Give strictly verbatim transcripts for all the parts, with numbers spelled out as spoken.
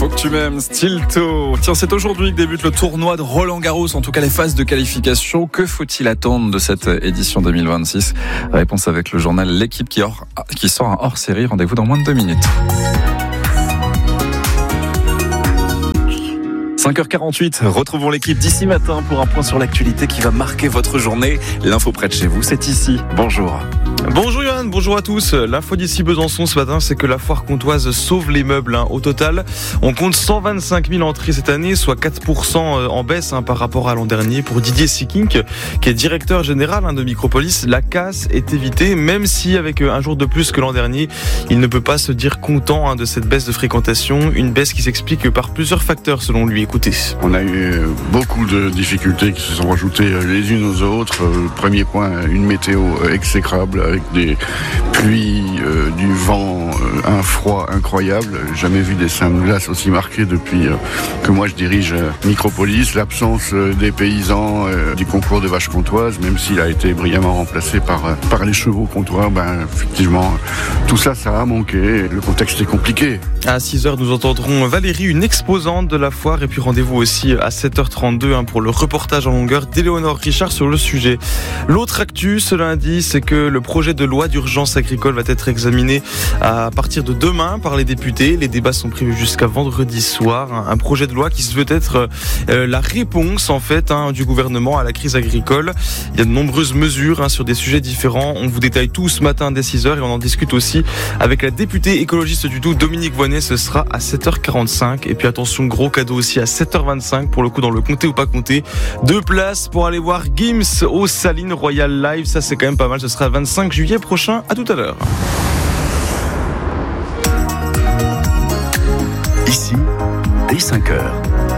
Faut que tu m'aimes, Stilto. Tiens, c'est aujourd'hui que débute le tournoi de Roland-Garros, en tout cas les phases de qualification. Que faut-il attendre de cette édition deux mille vingt-six? Réponse avec le journal L'équipe qui, hors, qui sort un hors-série. Rendez-vous dans moins de deux minutes. cinq heures quarante-huit, retrouvons l'équipe d'ici matin pour un point sur l'actualité qui va marquer votre journée. L'info près de chez vous, c'est ici. Bonjour. Bonjour Johan, bonjour à tous. L'info d'ici Besançon ce matin, c'est que la foire comtoise sauve les meubles. Hein. Au total, on compte cent vingt-cinq mille entrées cette année, soit quatre pour cent en baisse hein, par rapport à l'an dernier. Pour Didier Sikink, qui est directeur général hein, de Micropolis, la casse est évitée, même si avec un jour de plus que l'an dernier, il ne peut pas se dire content hein, de cette baisse de fréquentation. Une baisse qui s'explique par plusieurs facteurs selon lui. Écoutez. On a eu beaucoup de difficultés qui se sont rajoutées les unes aux autres. Premier point, une météo exécrable avec des pluies, euh, du vent, euh, un froid incroyable. Jamais vu des seins de glace aussi marqués depuis euh, que moi je dirige euh, Micropolis. L'absence euh, des paysans euh, du concours de vaches comtoises, même s'il a été brillamment remplacé par, euh, par les chevaux comtois, ben, effectivement, tout ça, ça a manqué. Le contexte est compliqué. À six heures, nous entendrons Valérie, une exposante de la foire, et puis rendez-vous aussi à sept heures trente-deux hein, pour le reportage en longueur d'Éléonore Richard sur le sujet. L'autre actu ce lundi, c'est que le projet de loi d'urgence agricole va être examiné à partir de demain par les députés. Les débats sont prévus jusqu'à vendredi soir. Un projet de loi qui se veut être euh, la réponse en fait hein, du gouvernement à la crise agricole. Il y a de nombreuses mesures hein, sur des sujets différents. On vous détaille tout ce matin dès six heures et on en discute aussi avec la députée écologiste du Doubs, Dominique Voynet. Ce sera à sept heures quarante-cinq. Et puis attention, gros cadeau aussi à sept heures vingt-cinq pour le coup dans le comté ou pas comté. Deux places pour aller voir Gims au Salines Royal Live. Ça c'est quand même pas mal. Ce sera le vingt-cinq juillet prochain. À tout à l'heure. Ici, dès cinq heures.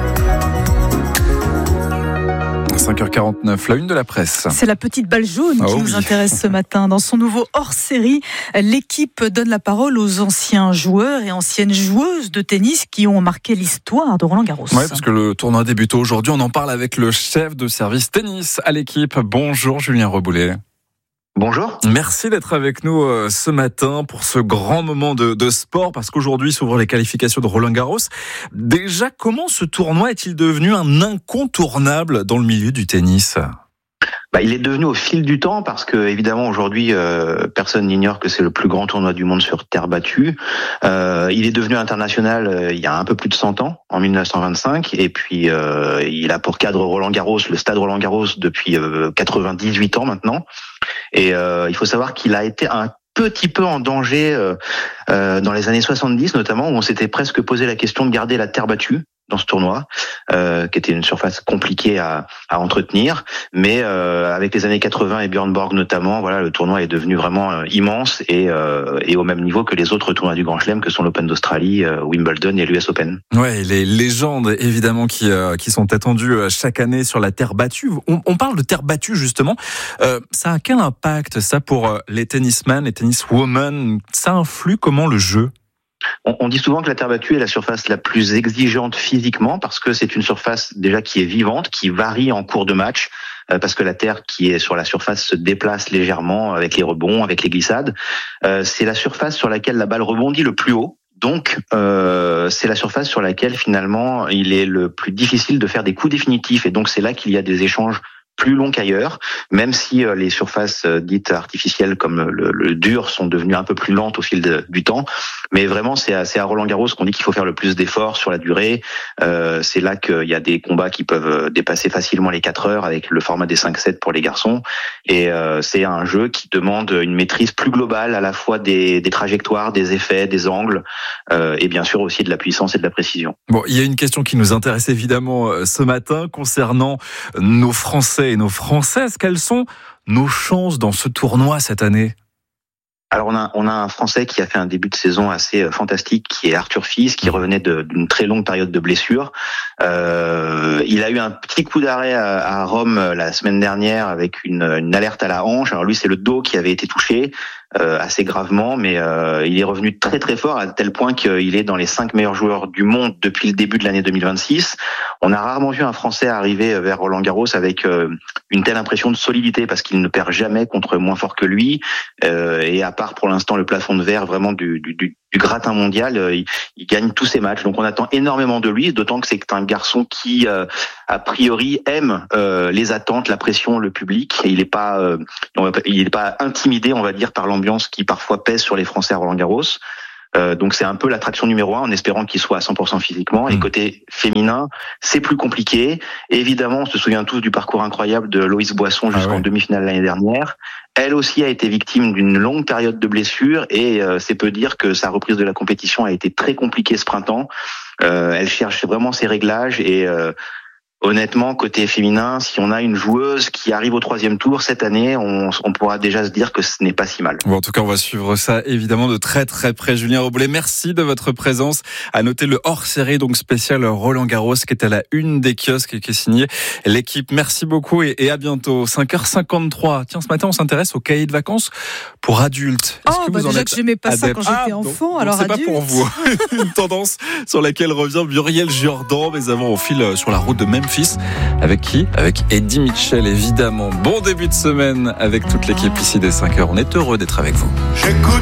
cinq heures quarante-neuf, la une de la presse. C'est la petite balle jaune ah qui oui. nous intéresse ce matin. Dans son nouveau hors-série, l'équipe donne la parole aux anciens joueurs et anciennes joueuses de tennis qui ont marqué l'histoire de Roland-Garros. Oui, parce que le tournoi débute aujourd'hui. On en parle avec le chef de service tennis à l'équipe. Bonjour Julien Reboulet. Bonjour. Merci d'être avec nous ce matin pour ce grand moment de, de sport, parce qu'aujourd'hui s'ouvrent les qualifications de Roland-Garros. Déjà, comment ce tournoi est-il devenu un incontournable dans le milieu du tennis ? Bah, il est devenu au fil du temps parce que évidemment aujourd'hui euh, personne n'ignore que c'est le plus grand tournoi du monde sur terre battue. Euh, il est devenu international euh, il y a un peu plus de cent ans, en dix-neuf cent vingt-cinq, et puis euh, il a pour cadre Roland-Garros, le stade Roland-Garros depuis euh, quatre-vingt-dix-huit ans maintenant. Et euh, il faut savoir qu'il a été un petit peu en danger euh, euh, dans les années soixante-dix notamment, où on s'était presque posé la question de garder la terre battue dans ce tournoi, euh, qui était une surface compliquée à, à entretenir, mais euh, avec les années quatre-vingts et Björn Borg notamment, voilà, le tournoi est devenu vraiment euh, immense et, euh, et au même niveau que les autres tournois du Grand Chelem, que sont l'Open d'Australie, euh, Wimbledon et l'U S Open. Ouais, les légendes évidemment qui euh, qui sont attendues chaque année sur la terre battue. On, on parle de terre battue justement. Euh, ça a quel impact ça pour les tennismen, les tenniswomen? Ça influe comment le jeu? On, on dit souvent que la terre battue est la surface la plus exigeante physiquement parce que c'est une surface déjà qui est vivante, qui varie en cours de match, euh, parce que la terre qui est sur la surface se déplace légèrement avec les rebonds, avec les glissades. Euh, c'est la surface sur laquelle la balle rebondit le plus haut. Donc, euh, c'est la surface sur laquelle finalement il est le plus difficile de faire des coups définitifs. Et donc, c'est là qu'il y a des échanges plus long qu'ailleurs, même si euh, les surfaces euh, dites artificielles comme le, le dur sont devenues un peu plus lentes au fil de, du temps. Mais vraiment, c'est à, c'est à Roland-Garros qu'on dit qu'il faut faire le plus d'efforts sur la durée. Euh, c'est là qu'il y a des combats qui peuvent dépasser facilement les quatre heures avec le format des cinq sept pour les garçons. Et euh, c'est un jeu qui demande une maîtrise plus globale à la fois des, des trajectoires, des effets, des angles, euh, et bien sûr aussi de la puissance et de la précision. Bon, il y a une question qui nous intéresse évidemment ce matin concernant nos Français et nos Françaises. Quelles sont nos chances dans ce tournoi cette année ? Alors on a on a un Français qui a fait un début de saison assez fantastique, qui est Arthur Fils, qui revenait de, d'une très longue période de blessure. Euh, il a eu un petit coup d'arrêt à, à Rome la semaine dernière avec une, une alerte à la hanche. Alors lui, c'est le dos qui avait été touché. Euh, assez gravement, mais euh, il est revenu très très fort à tel point qu'il est dans les cinq meilleurs joueurs du monde depuis le début de l'année deux mille vingt-six. On a rarement vu un Français arriver vers Roland-Garros avec euh, une telle impression de solidité parce qu'il ne perd jamais contre moins fort que lui. Euh, et à part pour l'instant le plafond de verre vraiment du, du, du du gratin mondial. Il, il gagne tous ses matchs. Donc on attend énormément de lui, d'autant que c'est un garçon qui, euh, a priori, aime euh, les attentes, la pression, le public. Et il n'est pas, euh, il n'est pas intimidé, on va dire, par l'ambiance qui parfois pèse sur les Français à Roland-Garros. Euh, donc c'est un peu l'attraction numéro un, en espérant qu'il soit à cent pour cent physiquement. Et côté féminin, c'est plus compliqué. Et évidemment, on se souvient tous du parcours incroyable de Loïs Boisson jusqu'en ah ouais. demi-finale l'année dernière. Elle aussi a été victime d'une longue période de blessures et euh, c'est peu dire que sa reprise de la compétition a été très compliquée ce printemps. Euh, elle cherche vraiment ses réglages et euh, honnêtement, côté féminin, si on a une joueuse qui arrive au troisième tour cette année, on, on pourra déjà se dire que ce n'est pas si mal. Bon, en tout cas, on va suivre ça évidemment de très très près. Julien Robles, merci de votre présence. À noter le hors-série donc spécial Roland Garros qui est à la une des kiosques et qui est signé l'équipe. Merci beaucoup et, et à bientôt. cinq heures cinquante-trois. Tiens, ce matin, on s'intéresse au cahier de vacances pour adultes. Est-ce oh, que bah vous en déjà êtes que j'aimais pas adepte? ça quand j'étais ah, enfant, donc, alors donc c'est adulte. pas pour vous. Une tendance sur laquelle revient Muriel Jordan, mais avant on file sur la route de Memphis. Avec qui? Avec Eddie Mitchell, évidemment. Bon début de semaine avec toute l'équipe ici des cinq heures. On est heureux d'être avec vous. J'écoute